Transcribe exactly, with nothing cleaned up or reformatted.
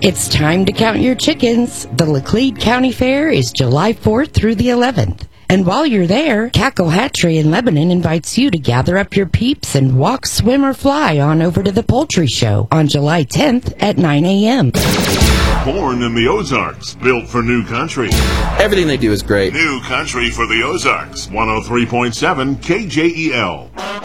It's time to count your chickens. The Laclede County Fair is July fourth through the eleventh. And while you're there, Cackle Hatchery in Lebanon invites you to gather up your peeps and walk, swim, or fly on over to the Poultry Show on July tenth at nine a.m. Born in the Ozarks, built for new country. Everything they do is great. New country for the Ozarks. one oh three point seven K J E L.